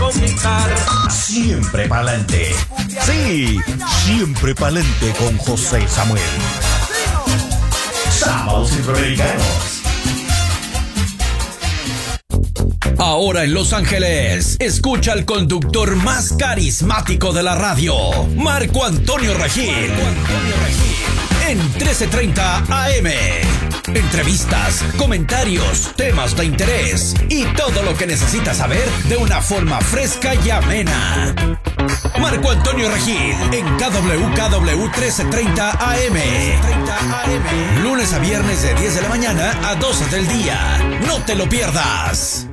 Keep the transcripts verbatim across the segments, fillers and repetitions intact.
comunicar. Siempre pa'lante. Sí, siempre pa'lante con José Samuel. Sábados Centroamericanos. Ahora en Los Ángeles, escucha al conductor más carismático de la radio, Marco Antonio Regil. Marco Antonio Regil. En trece treinta A M. Entrevistas, comentarios, temas de interés y todo lo que necesitas saber de una forma fresca y amena. Marco Antonio Regil en K W K W trece treinta A M. Lunes a viernes de diez de la mañana a doce del día. No te lo pierdas.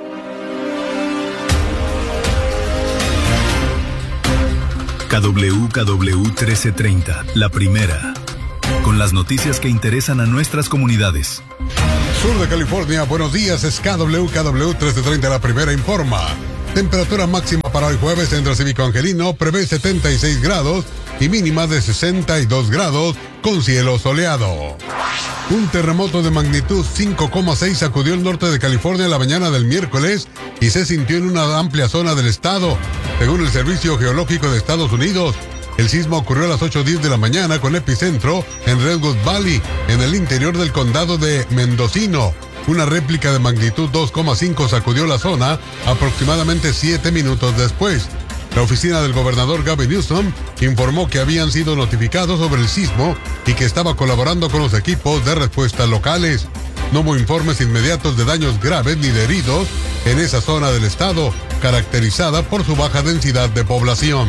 K W K W trece treinta, la primera, con las noticias que interesan a nuestras comunidades. Sur de California, buenos días, es K W K W trece treinta, la primera informa. Temperatura máxima para hoy jueves, Centro Cívico Angelino prevé setenta y seis grados y mínima de sesenta y dos grados con cielo soleado. Un terremoto de magnitud cinco coma seis sacudió el norte de California la mañana del miércoles y se sintió en una amplia zona del estado. Según el Servicio Geológico de Estados Unidos, el sismo ocurrió a las ocho diez de la mañana con epicentro en Redwood Valley, en el interior del condado de Mendocino. Una réplica de magnitud dos coma cinco sacudió la zona aproximadamente siete minutos después. La oficina del gobernador Gavin Newsom informó que habían sido notificados sobre el sismo y que estaba colaborando con los equipos de respuesta locales. No hubo informes inmediatos de daños graves ni de heridos en esa zona del estado, caracterizada por su baja densidad de población.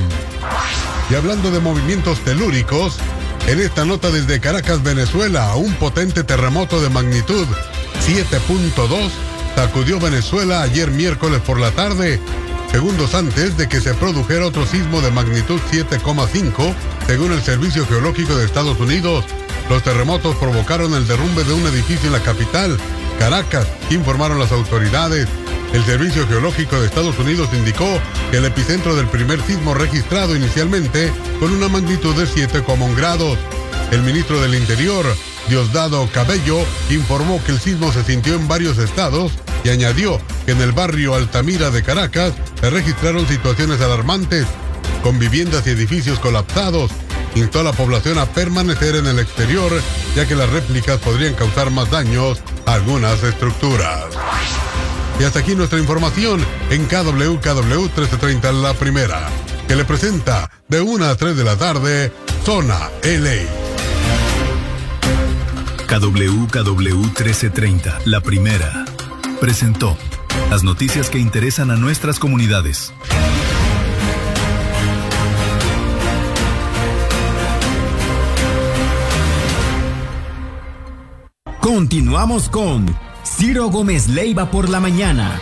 Y hablando de movimientos telúricos, en esta nota desde Caracas, Venezuela, un potente terremoto de magnitud siete punto dos sacudió Venezuela ayer miércoles por la tarde, segundos antes de que se produjera otro sismo de magnitud siete coma cinco, según el Servicio Geológico de Estados Unidos. Los terremotos provocaron el derrumbe de un edificio en la capital, Caracas, informaron las autoridades. El Servicio Geológico de Estados Unidos indicó que el epicentro del primer sismo registrado inicialmente con una magnitud de siete coma uno grados. El ministro del Interior, Diosdado Cabello, informó que el sismo se sintió en varios estados y añadió que en el barrio Altamira de Caracas se registraron situaciones alarmantes, con viviendas y edificios colapsados. Instó a la población a permanecer en el exterior, ya que las réplicas podrían causar más daños a algunas estructuras. Y hasta aquí nuestra información en K W K W trece treinta, la primera, que le presenta de una a tres de la tarde, Zona L A. K W K W trece treinta, la primera, presentó las noticias que interesan a nuestras comunidades. Continuamos con Ciro Gómez Leiva por la mañana.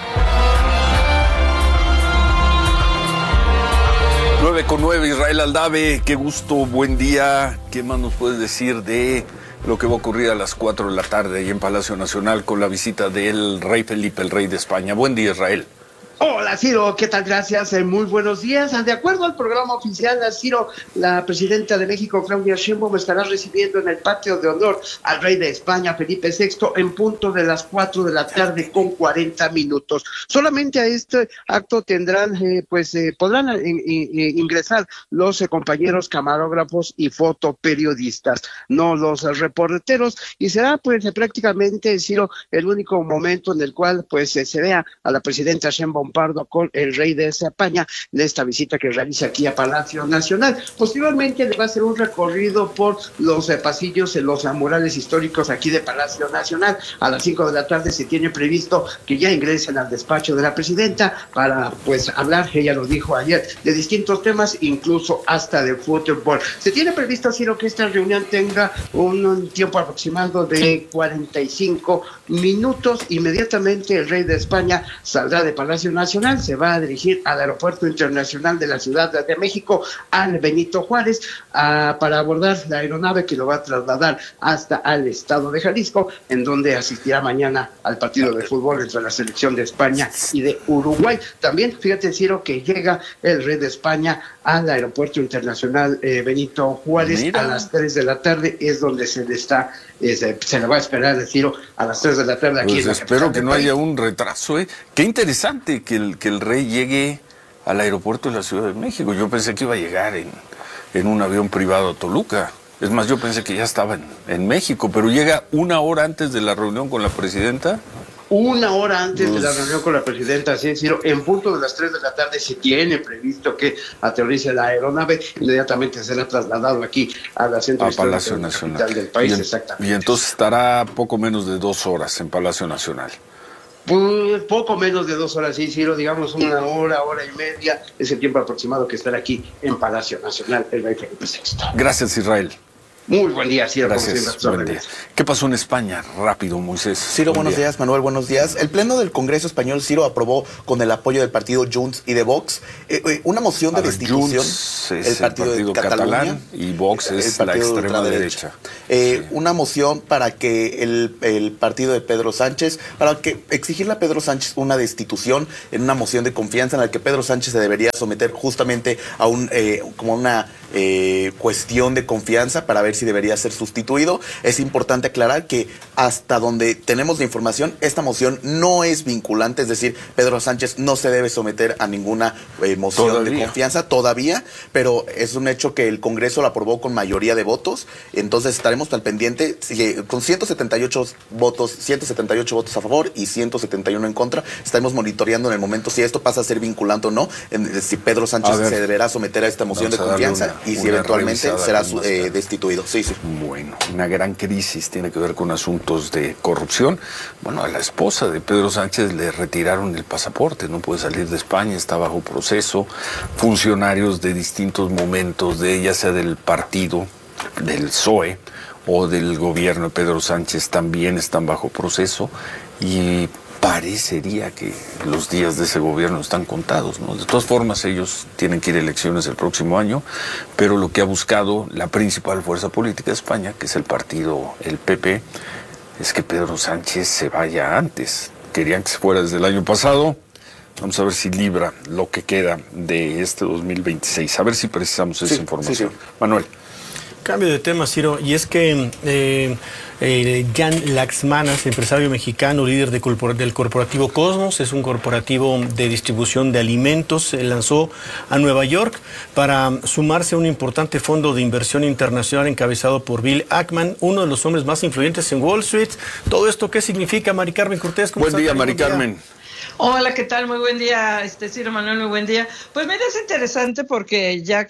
nueve con nueve, Israel Aldave, qué gusto, buen día. ¿Qué más nos puedes decir de lo que va a ocurrir a las cuatro de la tarde ahí en Palacio Nacional con la visita del rey Felipe, el rey de España? Buen día, Israel. Hola, Ciro, ¿qué tal? Gracias, eh, muy buenos días. De acuerdo al programa oficial, Ciro, la presidenta de México, Claudia Sheinbaum, estará recibiendo en el patio de honor al rey de España, Felipe sexto, en punto de las cuatro de la tarde con cuarenta minutos. Solamente a este acto tendrán, eh, pues, eh, podrán eh, eh, ingresar los eh, compañeros camarógrafos y fotoperiodistas, no los eh, reporteros, y será, pues, eh, prácticamente, Ciro, el único momento en el cual, pues, eh, se vea a la presidenta Sheinbaum Pardo con el rey de España en esta visita que realiza aquí a Palacio Nacional. Posteriormente le va a hacer un recorrido por los eh, pasillos, en los eh, murales históricos aquí de Palacio Nacional. A las cinco de la tarde se tiene previsto que ya ingresen al despacho de la presidenta para, pues, hablar, ella lo dijo ayer, de distintos temas, incluso hasta de fútbol. Se tiene previsto, Ciro, que esta reunión tenga un, un tiempo aproximado de cuarenta y cinco minutos. Inmediatamente el rey de España saldrá de Palacio Nacional, se va a dirigir al Aeropuerto Internacional de la Ciudad de México, al Benito Juárez, uh, para abordar la aeronave que lo va a trasladar hasta al estado de Jalisco, en donde asistirá mañana al partido de fútbol entre la selección de España y de Uruguay. También, fíjate, Ciro, que llega el rey de España al Aeropuerto Internacional eh, Benito Juárez. Mira. A las tres de la tarde es donde se le está, eh, se, se le va a esperar, Ciro, a las tres de la tarde aquí. Pues en la espero que no haya un retraso, ¿eh? Qué interesante que el, que el rey llegue al aeropuerto de la Ciudad de México. Yo pensé que iba a llegar en, en un avión privado a Toluca. Es más, yo pensé que ya estaba en, en México, pero llega una hora antes de la reunión con la presidenta. Una hora antes de la reunión con la presidenta, así es, Ciro, en punto de las tres de la tarde se tiene previsto que aterrice la aeronave, inmediatamente será trasladado aquí a la centro a Palacio Nacional del país, y en, exactamente. Y entonces estará poco menos de dos horas en Palacio Nacional. Pues poco menos de dos horas, sí, Ciro, digamos una hora, hora y media, es el tiempo aproximado que estará aquí en Palacio Nacional el rey Felipe sexto. Gracias, Israel. Muy buen día, Ciro. Gracias, buen día. ¿Qué pasó en España? Rápido, Moisés. Ciro, buenos día. días, Manuel, buenos días. El Pleno del Congreso Español, Ciro, aprobó con el apoyo del partido Junts y de Vox eh, eh, una moción de ver, destitución. Junts es el partido, el partido de catalán y Vox es la extrema derecha. Eh, sí. Una moción para que el, el partido de Pedro Sánchez, para que exigirle a Pedro Sánchez una destitución en una moción de confianza en la que Pedro Sánchez se debería someter justamente a un eh, como una eh, cuestión de confianza para ver si debería ser sustituido. Es importante aclarar que hasta donde tenemos la información, esta moción no es vinculante, es decir, Pedro Sánchez no se debe someter a ninguna eh, moción ¿Todavía? de confianza todavía, pero es un hecho que el Congreso lo aprobó con mayoría de votos, entonces estaremos al pendiente si, con ciento setenta y ocho votos, ciento setenta y ocho votos a favor y ciento setenta y uno en contra, estaremos monitoreando en el momento si esto pasa a ser vinculante o no, en, si Pedro Sánchez ver, se deberá someter a esta moción de confianza una, y si eventualmente será eh, destituido. Sí, sí. Bueno, una gran crisis tiene que ver con asuntos de corrupción. Bueno, a la esposa de Pedro Sánchez le retiraron el pasaporte, no puede salir de España, está bajo proceso. Funcionarios de distintos momentos, de ya sea del partido, del P S O E o del gobierno de Pedro Sánchez, también están bajo proceso y parecería que los días de ese gobierno están contados, ¿no? De todas formas, ellos tienen que ir a elecciones el próximo año, pero lo que ha buscado la principal fuerza política de España, que es el partido, el P P, es que Pedro Sánchez se vaya antes. Querían que se fuera desde el año pasado. Vamos a ver si libra lo que queda de este dos mil veintiséis. A ver si precisamos esa sí, información. Sí, sí. Manuel. Cambio de tema, Ciro, y es que eh, eh, Jan Laxmanas, empresario mexicano, líder de corpor del corporativo Cosmos, es un corporativo de distribución de alimentos, se lanzó a Nueva York para sumarse a un importante fondo de inversión internacional encabezado por Bill Ackman, uno de los hombres más influyentes en Wall Street. ¿Todo esto qué significa, Mari Carmen Cortés? Buen día, Mari Carmen. Hola, ¿qué tal? Muy buen día, este Ciro Manuel, muy buen día. Pues mira, es interesante porque Jack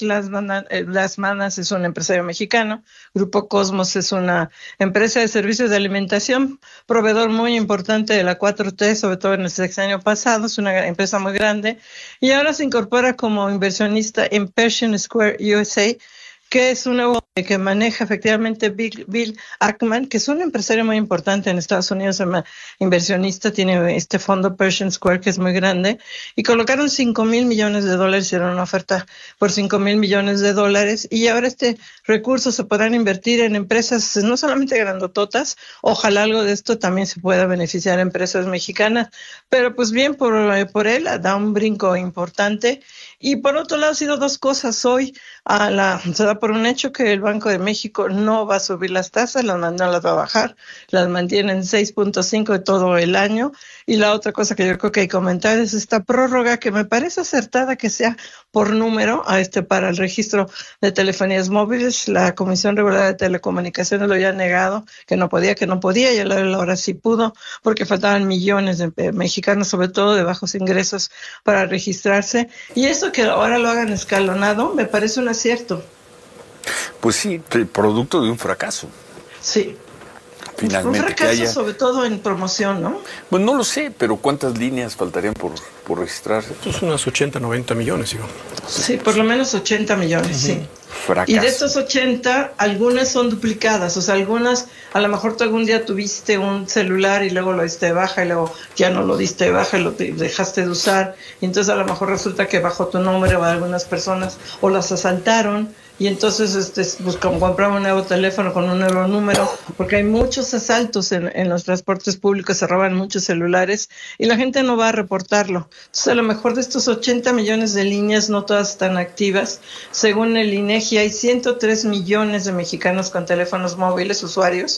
Laxmanas es un empresario mexicano, Grupo Cosmos es una empresa de servicios de alimentación, proveedor muy importante de la cuatro T, sobre todo en el sexenio pasado, es una empresa muy grande, y ahora se incorpora como inversionista en Pershing Square U S A, que es un nuevo que maneja efectivamente Bill, Bill Ackman, que es un empresario muy importante en Estados Unidos, inversionista, tiene este fondo Pershing Square que es muy grande, y colocaron cinco mil millones de dólares, hicieron una oferta por cinco mil millones de dólares, y ahora este recurso se podrán invertir en empresas no solamente grandototas, ojalá algo de esto también se pueda beneficiar a empresas mexicanas, pero pues bien por, por él, da un brinco importante. Y por otro lado, ha sido dos cosas. Hoy a la, se da por un hecho que el Banco de México no va a subir las tasas, las, no las va a bajar, las mantiene en seis punto cinco de todo el año. Y la otra cosa que yo creo que hay que comentar es esta prórroga que me parece acertada que sea por número a este para el registro de telefonías móviles. La Comisión Reguladora de Telecomunicaciones lo había negado, que no podía, que no podía, y ahora sí pudo, porque faltaban millones de mexicanos, sobre todo de bajos ingresos, para registrarse. Y eso que ahora lo hagan escalonado, me parece un acierto. Pues sí, producto de un fracaso. Sí. Finalmente, un fracaso, que haya... sobre todo en promoción, ¿no? Pues no lo sé, pero ¿cuántas líneas faltarían por, por registrarse? Esto es unas ochenta, noventa millones, digo. Sí, por lo menos ochenta millones, uh-huh. sí. Fracaso. Y de estos ochenta, algunas son duplicadas, o sea, algunas, a lo mejor tú algún día tuviste un celular y luego lo diste de baja y luego ya no lo diste de baja y lo dejaste de usar, y entonces a lo mejor resulta que bajo tu nombre va a algunas personas o las asaltaron, y entonces este, buscamos comprar un nuevo teléfono con un nuevo número, porque hay muchos asaltos en, en los transportes públicos, se roban muchos celulares y la gente no va a reportarlo. Entonces a lo mejor de estos ochenta millones de líneas no todas están activas. Según el INEGI hay ciento tres millones de mexicanos con teléfonos móviles, usuarios,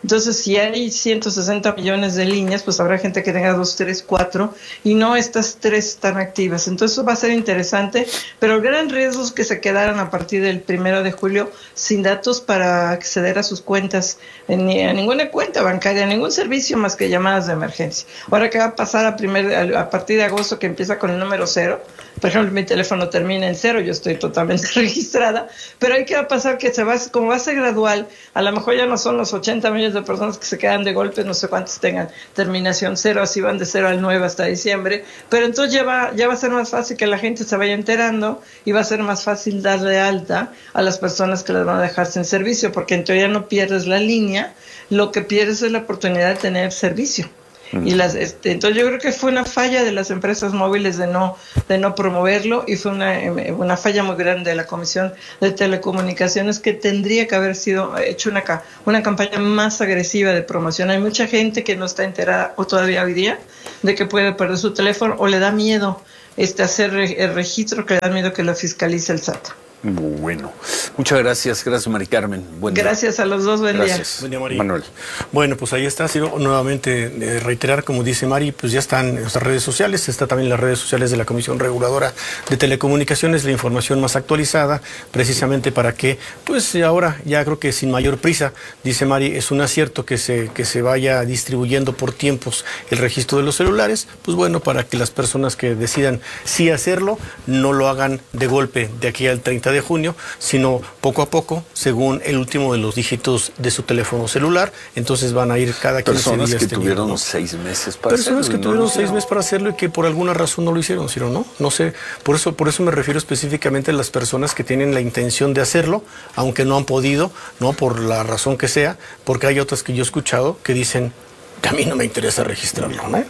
Entonces, si hay ciento sesenta millones de líneas, pues habrá gente que tenga dos, tres, cuatro y no estas tres tan activas. Entonces, eso va a ser interesante, pero el gran riesgo es que se quedaran a partir del primero de julio sin datos para acceder a sus cuentas, ni a ninguna cuenta bancaria, a ningún servicio más que llamadas de emergencia. Ahora, ¿qué va a pasar a, primer, a partir de agosto, que empieza con el número cero? Por ejemplo, mi teléfono termina en cero, yo estoy totalmente registrada, pero ahí qué va a pasar, que se va, como va a ser gradual, a lo mejor ya no son los ochenta millones de personas que se quedan de golpe, no sé cuántos tengan terminación cero, así van de cero al nueve hasta diciembre, pero entonces ya va, ya va a ser más fácil que la gente se vaya enterando y va a ser más fácil darle alta a las personas que las van a dejar sin servicio, porque en teoría no pierdes la línea, lo que pierdes es la oportunidad de tener servicio. Y las, este, entonces yo creo que fue una falla de las empresas móviles de no de no promoverlo, y fue una, una falla muy grande de la Comisión de Telecomunicaciones, que tendría que haber sido hecho una, una campaña más agresiva de promoción. Hay mucha gente que no está enterada o todavía hoy día de que puede perder su teléfono, o le da miedo este hacer el registro, que le da miedo que lo fiscalice el S A T. Bueno, muchas gracias, gracias Mari Carmen. Buen gracias día. A los dos, buen gracias. día. Buen día, Mari. Manuel. Bueno, pues ahí está, ha sido nuevamente eh, reiterar, como dice Mari, pues ya están en nuestras redes sociales, está también en las redes sociales de la Comisión Reguladora de Telecomunicaciones, la información más actualizada, precisamente para que, pues ahora ya creo que sin mayor prisa, dice Mari, es un acierto que se, que se vaya distribuyendo por tiempos el registro de los celulares, pues bueno, para que las personas que decidan sí hacerlo, no lo hagan de golpe de aquí al treinta de junio, sino poco a poco, según el último de los dígitos de su teléfono celular. Entonces van a ir cada quince personas días. que teniendo, tuvieron ¿no? seis meses para personas hacerlo. que tuvieron seis meses para hacerlo y que por alguna razón no lo hicieron, Ciro, ¿no? No sé, por eso, por eso me refiero específicamente a las personas que tienen la intención de hacerlo, aunque no han podido, no por la razón que sea, porque hay otras que yo he escuchado que dicen, a mí no me interesa registrarlo, ¿no?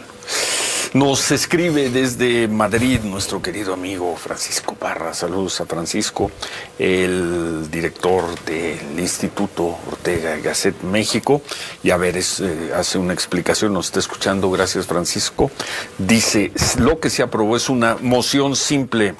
Nos escribe desde Madrid nuestro querido amigo Francisco Parra. Saludos a Francisco, el director del Instituto Ortega y Gasset México. Y a ver, es, eh, hace una explicación, nos está escuchando. Gracias, Francisco. Dice, lo que se aprobó es una moción simple,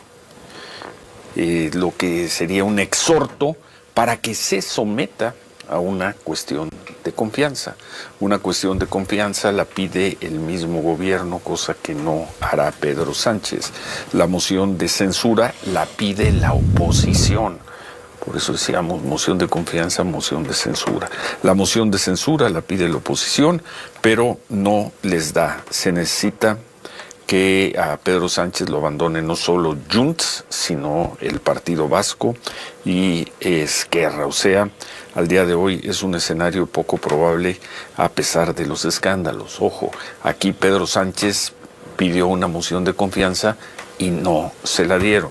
eh, lo que sería un exhorto para que se someta a una cuestión de confianza. Una cuestión de confianza la pide el mismo gobierno, cosa que no hará Pedro Sánchez. La moción de censura la pide la oposición. Por eso decíamos moción de confianza, moción de censura. La moción de censura la pide la oposición, pero no les da. Se necesita que a Pedro Sánchez lo abandone no solo Junts, sino el Partido Vasco y Esquerra. O sea, al día de hoy es un escenario poco probable a pesar de los escándalos. Ojo, aquí Pedro Sánchez pidió una moción de confianza y no se la dieron.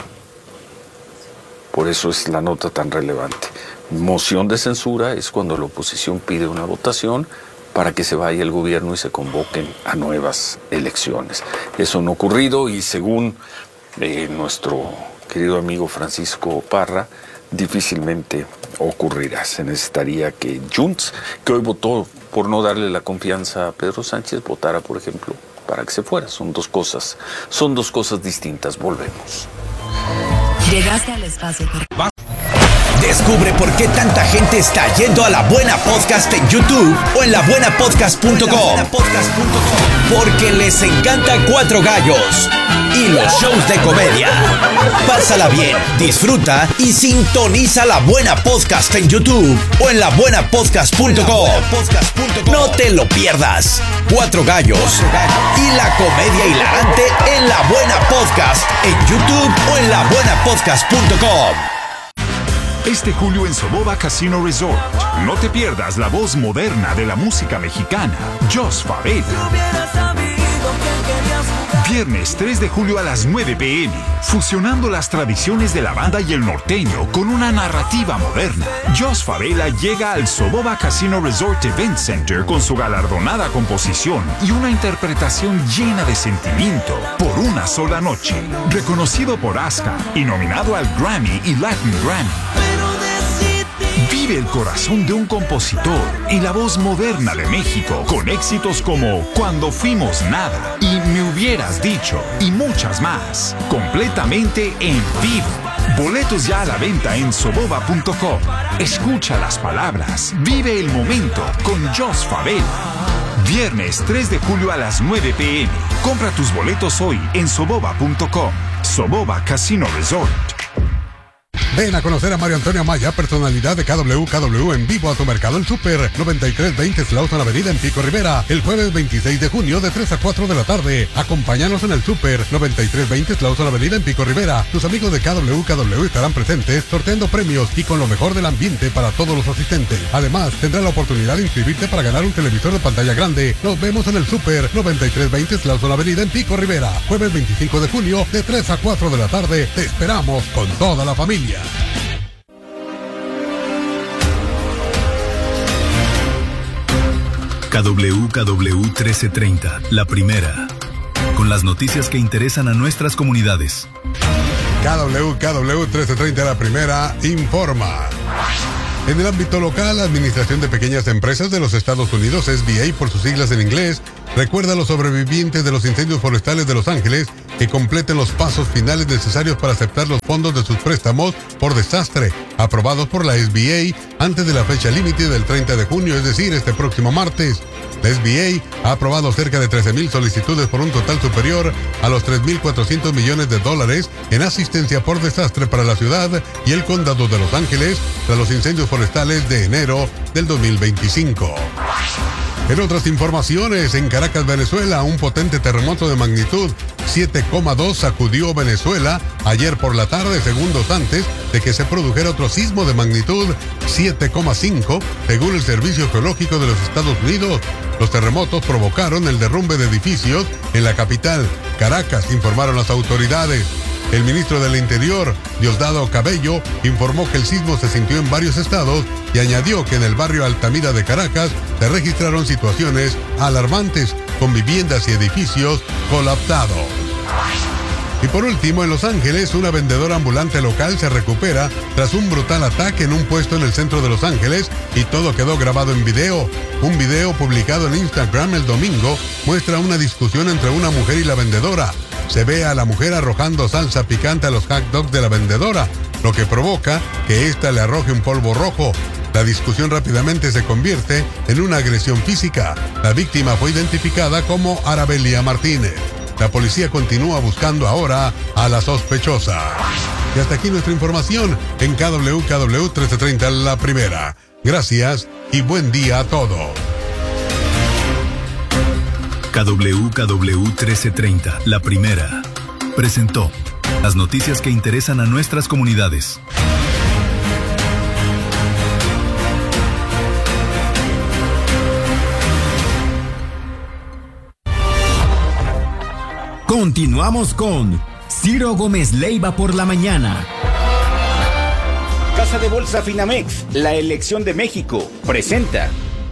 Por eso es la nota tan relevante. Moción de censura es cuando la oposición pide una votación para que se vaya el gobierno y se convoquen a nuevas elecciones. Eso no ha ocurrido y según eh, nuestro querido amigo Francisco Parra, difícilmente ocurrirá. Se necesitaría que Junts, que hoy votó por no darle la confianza a Pedro Sánchez, votara, por ejemplo, para que se fuera. Son dos cosas, son dos cosas distintas. Volvemos. Llegaste al espacio correcto. Descubre por qué tanta gente está yendo a La Buena Podcast en YouTube o en la buena podcast punto com. Porque les encanta Cuatro Gallos y los shows de comedia. Pásala bien, disfruta y sintoniza La Buena Podcast en YouTube o en la buena podcast punto com. No te lo pierdas. Cuatro Gallos y la comedia hilarante en La Buena Podcast en YouTube o en la buena podcast punto com. Este julio en Soboba Casino Resort, no te pierdas la voz moderna de la música mexicana, Jos Favela. Viernes tres de julio a las nueve pe eme, fusionando las tradiciones de la banda y el norteño con una narrativa moderna. Jos Favela llega al Soboba Casino Resort Event Center con su galardonada composición y una interpretación llena de sentimiento por una sola noche. Reconocido por ASCA y nominado al Grammy y Latin Grammy. Vive el corazón de un compositor y la voz moderna de México con éxitos como Cuando Fuimos Nada y Me Hubieras Dicho y muchas más, completamente en vivo. Boletos ya a la venta en soboba punto com. Escucha las palabras, vive el momento con Jos Favela. Viernes tres de julio a las nueve pe eme. Compra tus boletos hoy en soboba punto com. Soboba Casino Resort. Ven a conocer a Mario Antonio Amaya, personalidad de K W K W en vivo a tu mercado El Super, noventa y tres veinte Slauson Avenida en Pico Rivera, el jueves veintiséis de junio de tres a cuatro de la tarde. Acompáñanos en El Super, noventa y tres veinte Slauson Avenida en Pico Rivera. Tus amigos de K W K W estarán presentes sorteando premios y con lo mejor del ambiente para todos los asistentes. Además, tendrás la oportunidad de inscribirte para ganar un televisor de pantalla grande. Nos vemos en El Super, noventa y tres veinte Slauson Avenida en Pico Rivera, jueves veinticinco de junio de tres a cuatro de la tarde. Te esperamos con toda la familia. K W K W trece treinta, la primera, con las noticias que interesan a nuestras comunidades. K W K W trece treinta, la primera, informa. En el ámbito local, la Administración de Pequeñas Empresas de los Estados Unidos, S B A por sus siglas en inglés, recuerda a los sobrevivientes de los incendios forestales de Los Ángeles que completen los pasos finales necesarios para aceptar los fondos de sus préstamos por desastre, aprobados por la S B A antes de la fecha límite del treinta de junio, es decir, este próximo martes. La S B A ha aprobado cerca de trece mil solicitudes por un total superior a los tres mil cuatrocientos millones de dólares en asistencia por desastre para la ciudad y el condado de Los Ángeles tras los incendios forestales de enero del dos mil veinticinco. En otras informaciones, en Caracas, Venezuela, un potente terremoto de magnitud siete coma dos sacudió Venezuela ayer por la tarde, segundos antes de que se produjera otro sismo de magnitud siete coma cinco, según el Servicio Geológico de los Estados Unidos. Los terremotos provocaron el derrumbe de edificios en la capital, Caracas, informaron las autoridades. El ministro del Interior, Diosdado Cabello, informó que el sismo se sintió en varios estados y añadió que en el barrio Altamira de Caracas se registraron situaciones alarmantes con viviendas y edificios colapsados. Y por último, en Los Ángeles, una vendedora ambulante local se recupera tras un brutal ataque en un puesto en el centro de Los Ángeles y todo quedó grabado en video. Un video publicado en Instagram el domingo muestra una discusión entre una mujer y la vendedora. Se ve a la mujer arrojando salsa picante a los hot dogs de la vendedora, lo que provoca que ésta le arroje un polvo rojo. La discusión rápidamente se convierte en una agresión física. La víctima fue identificada como Arabelia Martínez. La policía continúa buscando ahora a la sospechosa. Y hasta aquí nuestra información en K W K W trece treinta, la primera. Gracias y buen día a todos. K W K W trece treinta, la primera, presentó las noticias que interesan a nuestras comunidades. Continuamos con Ciro Gómez Leiva por la mañana. Casa de Bolsa Finamex, la elección de México, presenta.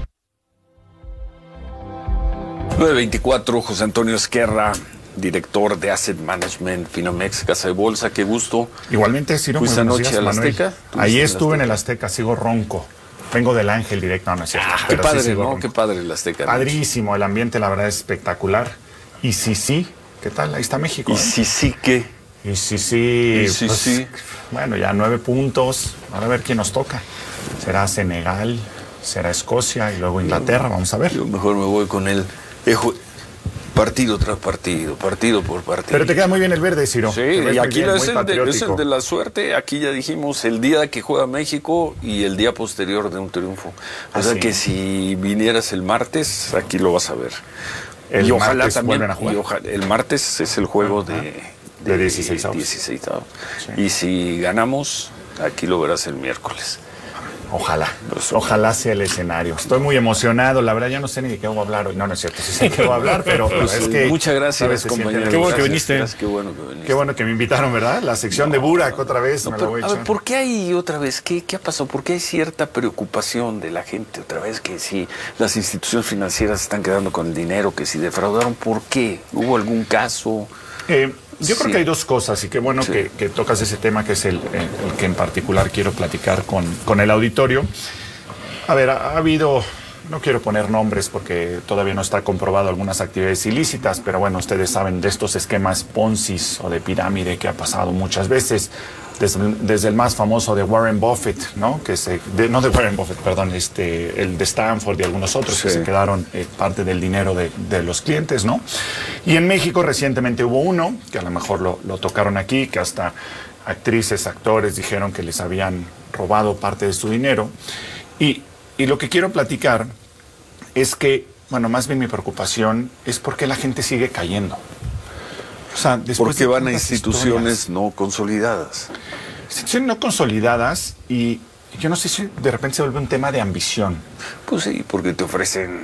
nueve veinticuatro, José Antonio Esquerra, director de Asset Management, Finamex, Casa de Bolsa, qué gusto. Igualmente, Ciro. ¿Fuiste anoche al Azteca? Ahí estuve en el Azteca, sigo ronco. Vengo del Ángel directo, no, no es cierto. Ah, qué padre, sí, ¿no? Ronco. Qué padre el Azteca. Padrísimo, el ambiente la verdad es espectacular. Y sí, sí, ¿qué tal? Ahí está México. ¿Y ¿eh? sí, sí qué? Y sí, sí. ¿Y sí, pues, sí? Bueno, ya nueve puntos. Ahora a ver quién nos toca. Será Senegal, será Escocia y luego Inglaterra, vamos a ver. Yo mejor me voy con el... Partido tras partido, partido por partido. Pero te queda muy bien el verde, Ciro. Sí, y aquí bien, es, el de, es el de la suerte. Aquí ya dijimos el día que juega México y el día posterior de un triunfo. O ah, sea sí. que si vinieras el martes, aquí lo vas a ver. El y ojalá también. A jugar. Y ojalá, el martes es el juego de, de, de dieciséis. dieciséis sí. Y si ganamos, aquí lo verás el miércoles. Ojalá, ojalá sea el escenario. Estoy muy emocionado, la verdad ya no sé ni de qué voy a hablar hoy. No, no es cierto, sí sé de qué voy a hablar, pero pues, es que... Muchas gracias, compañero. Qué bueno gracias, que viniste. Gracias, qué bueno que viniste. Qué bueno que me invitaron, ¿verdad? La sección no, de Burak otra vez. No, me pero, la voy a, a ver, ¿por qué hay otra vez? ¿Qué, ¿Qué ha pasado? ¿Por qué hay cierta preocupación de la gente otra vez? Que si las instituciones financieras están quedando con el dinero, que si defraudaron, ¿por qué? ¿Hubo algún caso? Eh... Yo creo sí. que hay dos cosas y qué bueno sí. que, que tocas ese tema que es el, el que en particular quiero platicar con, con el auditorio. A ver, ha, ha habido no quiero poner nombres porque todavía no está comprobado algunas actividades ilícitas, pero bueno, ustedes saben de estos esquemas Ponzi o de pirámide que ha pasado muchas veces. Desde, desde el más famoso de Warren Buffett, ¿no? Que se, de, no de Warren Buffett, perdón, este, el de Stanford y algunos otros sí. que se quedaron eh, parte del dinero de, de los clientes, ¿no? Y en México recientemente hubo uno, que a lo mejor lo, lo tocaron aquí, que hasta actrices, actores dijeron que les habían robado parte de su dinero. Y, y lo que quiero platicar es que, bueno, más bien mi preocupación es por qué la gente sigue cayendo. O sea, porque van a instituciones historias, no consolidadas. Instituciones no consolidadas y yo no sé si de repente se vuelve un tema de ambición. Pues sí, porque te ofrecen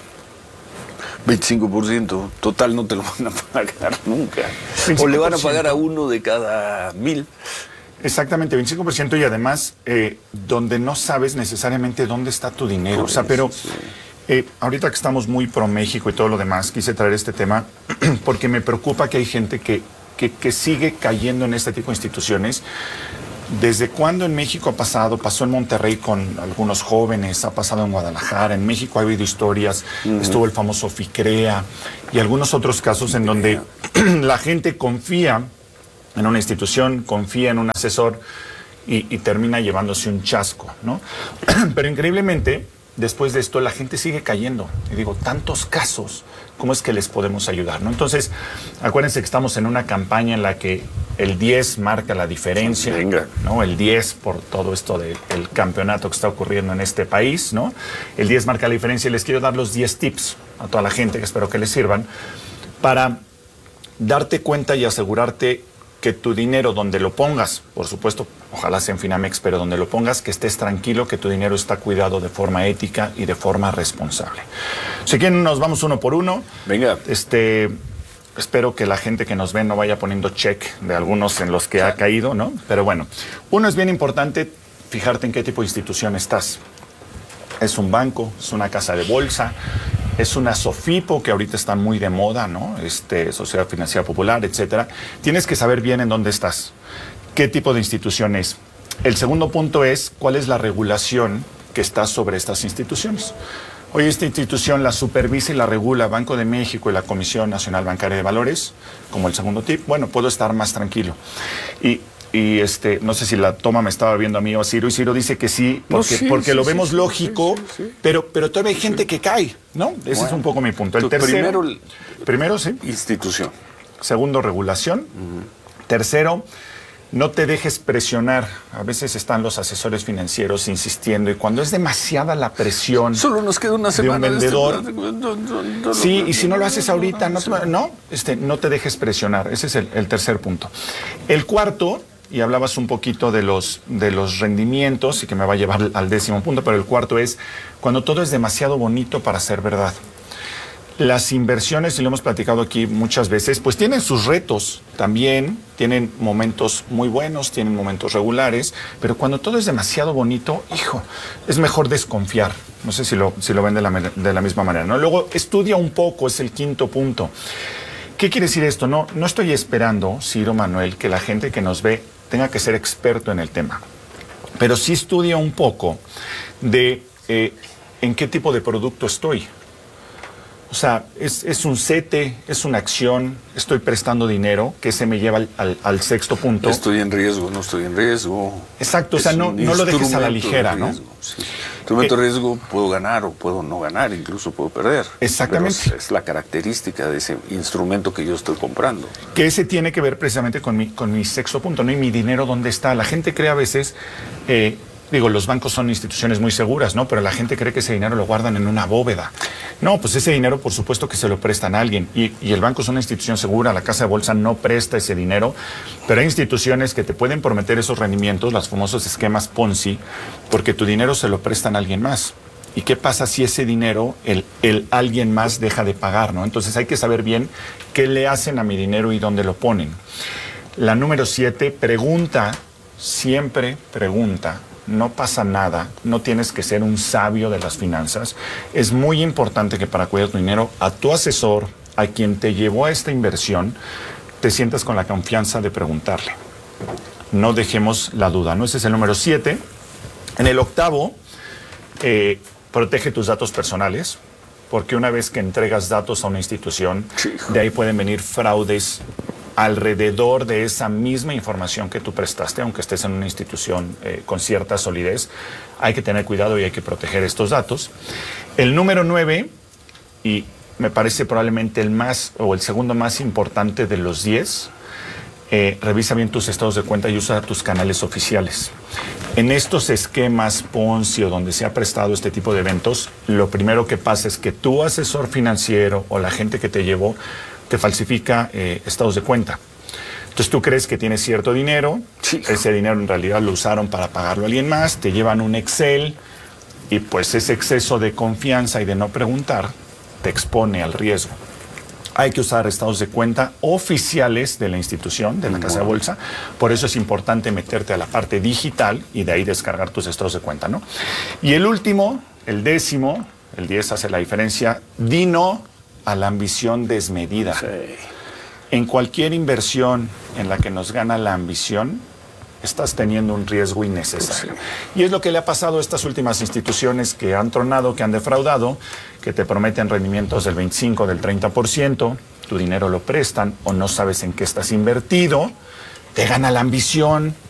veinticinco por ciento. Total, no te lo van a pagar nunca. O le van a pagar a uno de cada mil. Exactamente, veinticinco por ciento y además eh, donde no sabes necesariamente dónde está tu dinero. Por o sea, eso, pero... Sí. Eh, ahorita que estamos muy pro México y todo lo demás, quise traer este tema porque me preocupa que hay gente que, que, que sigue cayendo en este tipo de instituciones. ¿Desde cuándo en México ha pasado? Pasó en Monterrey con algunos jóvenes, ha pasado en Guadalajara, en México ha habido historias, uh-huh. estuvo el famoso FICREA y algunos otros casos en donde la gente confía en una institución, confía en un asesor y, y termina llevándose un chasco, ¿no? Pero increíblemente... Después de esto, la gente sigue cayendo. Y digo, tantos casos, ¿cómo es que les podemos ayudar? ¿No? Entonces, acuérdense que estamos en una campaña en la que el diez marca la diferencia. Venga. ¿No? El diez por todo esto del campeonato que está ocurriendo en este país, ¿no? El diez marca la diferencia y les quiero dar los diez tips a toda la gente, que espero que les sirvan, para darte cuenta y asegurarte que tu dinero donde lo pongas, por supuesto, ojalá sea en Finamex, pero donde lo pongas, que estés tranquilo, que tu dinero está cuidado de forma ética y de forma responsable. Si quieren, nos vamos uno por uno. Venga. Este, espero que la gente que nos ve no vaya poniendo check de algunos en los que ha caído, ¿no? Pero bueno, uno es bien importante fijarte en qué tipo de institución estás. Es un banco, es una casa de bolsa, es una SOFIPO, que ahorita están muy de moda, ¿no? Este, Sociedad Financiera Popular, etcétera. Tienes que saber bien en dónde estás, qué tipo de institución es. El segundo punto es cuál es la regulación que está sobre estas instituciones. Hoy esta institución la supervisa y la regula Banco de México y la Comisión Nacional Bancaria de Valores, como el segundo tip. Bueno, puedo estar más tranquilo. Y Y este, no sé si la toma me estaba viendo a mí o a Ciro, y Ciro dice que sí, porque, no, sí, porque sí, lo vemos sí, lógico, sí, sí, sí. Pero, pero todavía hay gente sí. que cae, ¿no? Ese bueno, es un poco mi punto. El tercero, primero, primero, sí. Institución. Segundo, regulación. Uh-huh. Tercero, no te dejes presionar. A veces están los asesores financieros insistiendo, y cuando es demasiada la presión. Solo nos queda una semana de un vendedor. De este... Sí, y si no lo haces ahorita, no te, no, este, no te dejes presionar. Ese es el, el tercer punto. El cuarto. Y hablabas un poquito de los, de los rendimientos y que me va a llevar al décimo punto, pero el cuarto es cuando todo es demasiado bonito para ser verdad. Las inversiones, y lo hemos platicado aquí muchas veces, pues tienen sus retos también, tienen momentos muy buenos, tienen momentos regulares, pero cuando todo es demasiado bonito, hijo, es mejor desconfiar. No sé si lo, si lo ven de la, de la misma manera, ¿no? Luego, estudia un poco, es el quinto punto. ¿Qué quiere decir esto? No, no estoy esperando, Ciro, Manuel, que la gente que nos ve tenga que ser experto en el tema, pero sí estudia un poco de eh, en qué tipo de producto estoy. O sea, es, es un CETE, es una acción, estoy prestando dinero, que se me lleva al, al, al sexto punto. Estoy en riesgo, no estoy en riesgo. Exacto, o sea, no, no lo dejes a la ligera, ¿no? Sí. Instrumento de riesgo, puedo ganar o puedo no ganar, incluso puedo perder. Exactamente. Pero es, es la característica de ese instrumento que yo estoy comprando. Que ese tiene que ver precisamente con mi, con mi sexto punto, ¿no? Y mi dinero, ¿dónde está? La gente cree a veces... Eh, Digo, los bancos son instituciones muy seguras, ¿no? Pero la gente cree que ese dinero lo guardan en una bóveda. No, pues ese dinero, por supuesto que se lo prestan a alguien. Y, y el banco es una institución segura, la casa de bolsa no presta ese dinero. Pero hay instituciones que te pueden prometer esos rendimientos, los famosos esquemas Ponzi, porque tu dinero se lo prestan a alguien más. ¿Y qué pasa si ese dinero, el, el alguien más deja de pagar, ¿no? Entonces hay que saber bien qué le hacen a mi dinero y dónde lo ponen. La número siete, pregunta, siempre pregunta. No pasa nada, no tienes que ser un sabio de las finanzas. Es muy importante que para cuidar tu dinero, a tu asesor, a quien te llevó a esta inversión, te sientas con la confianza de preguntarle. No dejemos la duda, ¿no? Ese es el número siete. En el octavo, eh, protege tus datos personales, porque una vez que entregas datos a una institución, de ahí pueden venir fraudes alrededor de esa misma información que tú prestaste, aunque estés en una institución eh, con cierta solidez. Hay que tener cuidado y hay que proteger estos datos. El número nueve, y me parece probablemente el más o el segundo más importante de los diez, eh, revisa bien tus estados de cuenta y usa tus canales oficiales. En estos esquemas Ponzi o donde se ha prestado este tipo de eventos, lo primero que pasa es que tu asesor financiero o la gente que te llevó te falsifica eh, estados de cuenta. Entonces tú crees que tienes cierto dinero, sí. Ese dinero en realidad lo usaron para pagarlo a alguien más, te llevan un Excel y pues ese exceso de confianza y de no preguntar te expone al riesgo. Hay que usar estados de cuenta oficiales de la institución, de la casa de bolsa. Por eso es importante meterte a la parte digital y de ahí descargar tus estados de cuenta, ¿no? Y el último, el décimo, el diez hace la diferencia, di no a la ambición desmedida. Sí. En cualquier inversión en la que nos gana la ambición, estás teniendo un riesgo innecesario. Sí. Y es lo que le ha pasado a estas últimas instituciones que han tronado, que han defraudado, que te prometen rendimientos del veinticinco, del treinta por ciento, tu dinero lo prestan o no sabes en qué estás invertido, te gana la ambición,